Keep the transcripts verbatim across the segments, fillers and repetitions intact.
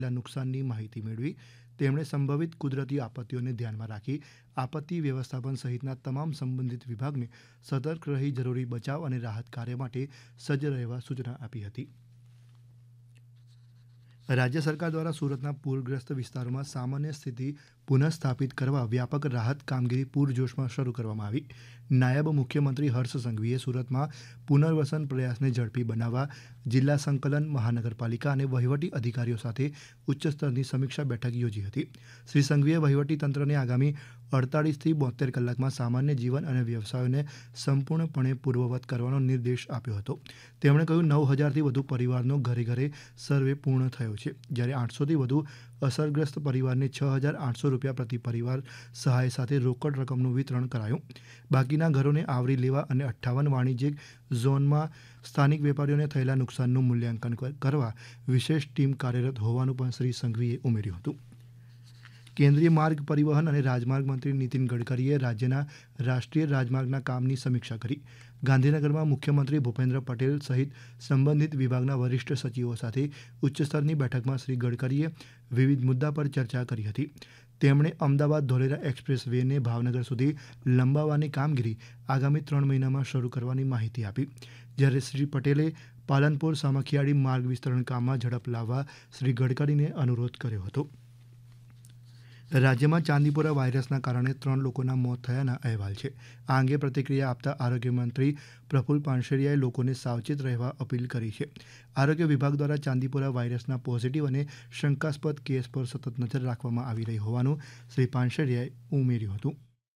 નુકસાનની માહિતી મેળવી તેમણે સંભવિત કુદરતી આપત્તિઓને ધ્યાનમાં રાખી આપત્તિ વ્યવસ્થાપન સહિતના તમામ સંબંધિત વિભાગને સતર્ક રહી જરૂરી બચાવ અને રાહત કાર્ય માટે સજ્જ રહેવા સૂચના આપી હતી. રાજ્ય સરકાર દ્વારા સુરતના પૂરગ્રસ્ત વિસ્તારોમાં સામાન્ય સ્થિતિ પુનઃસ્થાપિત કરવા વ્યાપક રાહત કામગીરી પૂરજોશમાં શરૂ કરવામાં આવી. નાયબ મુખ્યમંત્રી હર્ષ સંઘવીએ સુરતમાં પુનર્વસન પ્રયાસને ઝડપી બનાવવા જિલ્લા સંકલન, મહાનગરપાલિકા અને વહીવટી અધિકારીઓ સાથે ઉચ્ચ સ્તરની સમીક્ષા બેઠક યોજી હતી. શ્રી સંઘવીએ વહીવટી તંત્રને આગામી અડતાલીસથી બોતેર કલાકમાં સામાન્ય જીવન અને વ્યવસાયોને સંપૂર્ણપણે પૂર્વવત કરવાનો નિર્દેશ આપ્યો હતો. તેમણે કહ્યું, નવ હજારથી વધુ પરિવારનો ઘરે ઘરે સર્વે પૂર્ણ થયો છે, જ્યારે આઠસોથી વધુ અસરગ્રસ્ત પરિવારને છ હજાર આઠસો રૂપિયા પ્રતિ પરિવાર સહાય સાથે રોકડ રકમનું વિતરણ કરાયું. બાકીના ઘરોને આવરી લેવા અને અઠ્ઠાવન વાણિજ્યિક ઝોનમાં સ્થાનિક વેપારીઓને થયેલા નુકસાનનું મૂલ્યાંકન કરવા વિશેષ ટીમ કાર્યરત હોવાનું પણ શ્રી સંઘવીએ ઉમેર્યું હતું. કેન્દ્રીય માર્ગ પરિવહન અને રાજમાર્ગ મંત્રી નીતિન ગડકરીએ રાજ્યના રાષ્ટ્રીય રાજમાર્ગના કામની સમીક્ષા કરી. ગાંધીનગરમાં મુખ્યમંત્રી ભૂપેન્દ્ર પટેલ સહિત સંબંધિત વિભાગના વરિષ્ઠ સચિવો સાથે ઉચ્ચસ્તરની બેઠકમાં શ્રી ગડકરીએ વિવિધ મુદ્દા પર ચર્ચા કરી હતી. તેમણે અમદાવાદ ધોલેરા એક્સપ્રેસ વેને ભાવનગર સુધી લંબાવવાની કામગીરી આગામી ત્રણ મહિનામાં શરૂ કરવાની માહિતી આપી. જ્યારે શ્રી પટેલે પાલનપુર સામખિયાળી માર્ગ વિસ્તરણ કામમાં ઝડપ લાવવા શ્રી ગડકરીને અનુરોધ કર્યો હતો. રાજ્યમાં ચાંદીપુરા વાયરસના કારણે ત્રણ લોકોના મોત થયાના અહેવાલ છે. આ અંગે પ્રતિક્રિયા આપતા આરોગ્ય મંત્રી પ્રફુલ પાનસેરિયાએ લોકોને સાવચેત રહેવા અપીલ કરી છે. આરોગ્ય વિભાગ દ્વારા ચાંદીપુરા વાયરસના પોઝિટિવ અને શંકાસ્પદ કેસ પર સતત નજર રાખવામાં આવી રહી હોવાનું શ્રી પાનસેરિયાએ ઉમેર્યું હતું.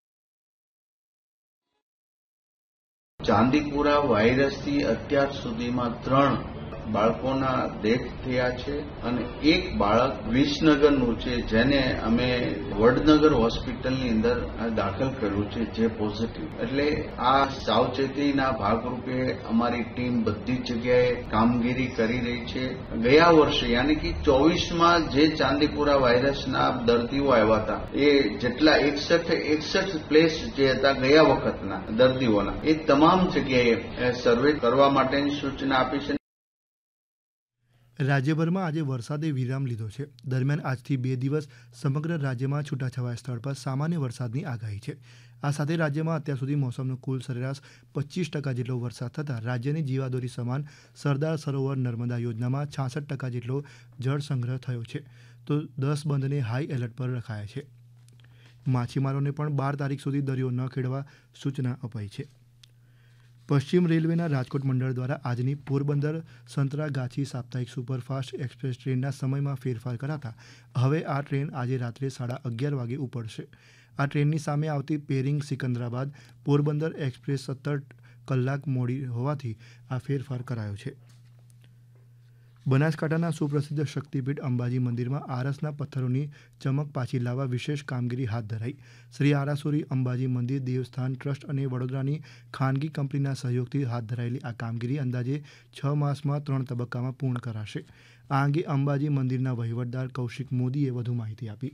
ચાંદીપુરા વાયરસથી અત્યાર સુધીમાં ત્રણ બાળકોના ડેથ થયા છે અને એક બાળક વિસનગરનું છે, જેને અમે વડનગર હોસ્પિટલની અંદર દાખલ કર્યું છે, જે પોઝિટિવ. એટલે આ સાવચેતીના ભાગરૂપે અમારી ટીમ બધી જગ્યાએ કામગીરી કરી રહી છે. ગયા વર્ષે યાની કે ચોવીસમાં જે ચાંદીપુરા વાયરસના દર્દીઓ આવ્યા હતા, એ જેટલા એકસઠ એકસઠ પ્લેસ જે હતા ગયા વખતના દર્દીઓના, એ તમામ જગ્યાએ સર્વે કરવા માટેની સૂચના આપી છે. રાજ્યભરમાં આજે વરસાદે વિરામ લીધો છે. દરમિયાન આજથી બે દિવસ સમગ્ર રાજ્યમાં છૂટાછવાયા સ્થળ પર સામાન્ય વરસાદની આગાહી છે. આ સાથે રાજ્યમાં અત્યાર સુધી મોસમનો કુલ સરેરાશ પચીસ ટકા જેટલો વરસાદ થતાં રાજ્યની જીવાદોરી સમાન સરદાર સરોવર નર્મદા યોજનામાં છાસઠ ટકા જેટલો જળ સંગ્રહ થયો છે, તો દસ બંધને હાઈ એલર્ટ પર રખાયા છે. માછીમારોને પણ બાર તારીખ સુધી દરિયો ન ખેડવા સૂચના અપાઈ છે. પશ્ચિમ રેલવેના રાજકોટ મંડળ દ્વારા આજની પોરબંદર સંતરાગાછી સાપ્તાહિક સુપરફાસ્ટ એક્સપ્રેસ ટ્રેનના સમયમાં ફેરફાર કરાતા હવે આ ટ્રેન આજે રાત્રે સાડા અગિયાર વાગે ઉપડશે. આ ટ્રેનની સામે આવતી પેરિંગ સિકંદરાબાદ પોરબંદર એક્સપ્રેસ સત્તર કલાક મોડી હોવાથી આ ફેરફાર કરાયો છે. બનાસકાંઠાના સુપ્રસિદ્ધ શક્તિપીઠ અંબાજી મંદિરમાં આરસના પથ્થરોની ચમક પાછી લાવવા વિશેષ કામગીરી હાથ ધરાઈ. શ્રી આરાસુરી અંબાજી મંદિર દેવસ્થાન ટ્રસ્ટ અને વડોદરાની ખાનગી કંપનીના સહયોગથી હાથ ધરાયેલી આ કામગીરી અંદાજે છ માસમાં ત્રણ તબક્કામાં પૂર્ણ કરાશે. આ અંગે અંબાજી મંદિરના વહીવટદાર કૌશિક મોદીએ વધુ માહિતી આપી.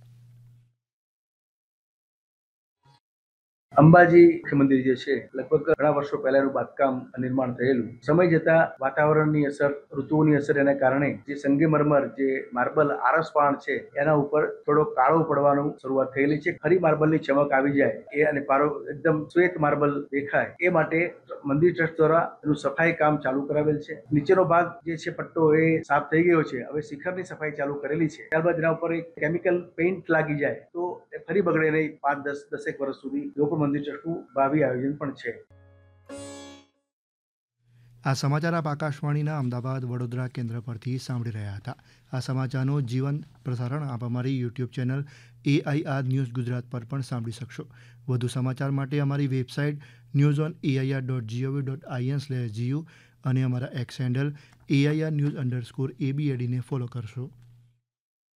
અંબાજી મંદિર જે છે, લગભગ ઘણા વર્ષો પહેલાનું બાંધકામ નિર્માણ થયેલું. સમય જતા વાતાવરણની અસર, ઋતુઓની અસર એના કારણે જે સંગેમરમર જે માર્બલ આરસપાણ છે, એના ઉપર થોડો કાળો પડવાનું શરૂઆત થયેલી છે. ફરી માર્બલની ચમક આવી જાય એ અને પારો એકદમ શ્વેત માર્બલ દેખાય એ માટે મંદિર ટ્રસ્ટ દ્વારા એનું સફાઈ કામ ચાલુ કરાવેલ છે. નીચેનો ભાગ જે છે પટ્ટો એ સાફ થઈ ગયો છે. હવે શિખરની સફાઈ ચાલુ કરેલી છે. ત્યારબાદ એના ઉપર એક કેમિકલ પેઇન્ટ લાગી જાય તો ફરી બગડે નહીં. પાંચ દસ દસેક વર્ષ સુધી લોકો મંદિર ટ્રસ્ટનું ભાવિ આયોજન પણ છે. આ સમાચાર આપ આકાશવાણીના અમદાવાદ વડોદરા કેન્દ્ર પરથી સાંભળી રહ્યા હતા. આ સમાચારનું જીવંત પ્રસારણ આપ અમારી YouTube channel AIR news Gujarat પર પણ સાંભળી શકશો. વધુ સમાચાર માટે અમારી website news on AIR dot GOV dot IN slash GU અને અમારા x handle AIR news underscore એબીએડીને follow કરશો.